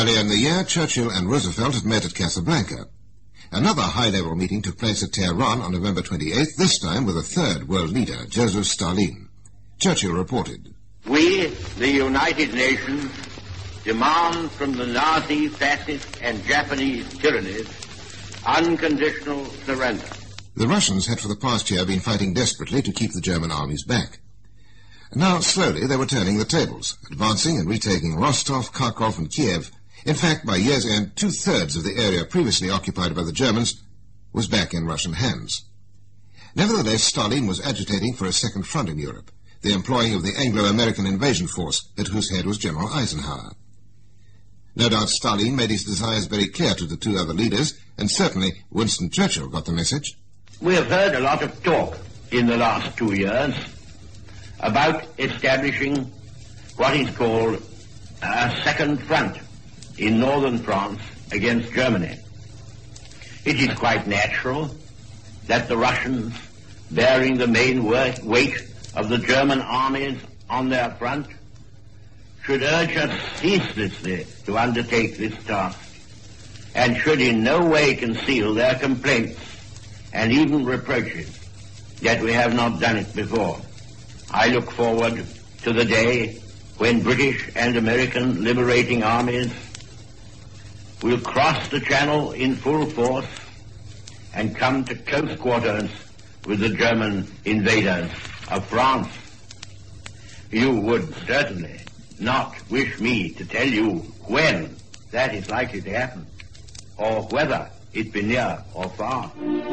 Earlier in the year, Churchill and Roosevelt had met at Casablanca. Another high-level meeting took place at Tehran on November 28th, this time with a third world leader, Joseph Stalin. Churchill reported, "We, the United Nations, demand from the Nazi, fascist and Japanese tyrannies unconditional surrender." The Russians had for the past year been fighting desperately to keep the German armies back. Now, slowly, they were turning the tables, advancing and retaking Rostov, Kharkov and Kiev. In fact, by year's end, 2/3 of the area previously occupied by the Germans was back in Russian hands. Nevertheless, Stalin was agitating for a second front in Europe, the employing of the Anglo-American invasion force, at whose head was General Eisenhower. No doubt Stalin made his desires very clear to the two other leaders, and certainly Winston Churchill got the message. We have heard a lot of talk in the last 2 years about establishing what is called a second front in northern France against Germany. It is quite natural that the Russians, bearing the main weight of the German armies on their front, should urge us ceaselessly to undertake this task, and should in no way conceal their complaints and even reproaches that we have not done it before. I look forward to the day when British and American liberating armies will cross the Channel in full force and come to close quarters with the German invaders of France. You would certainly not wish me to tell you when that is likely to happen, or whether it be near or far.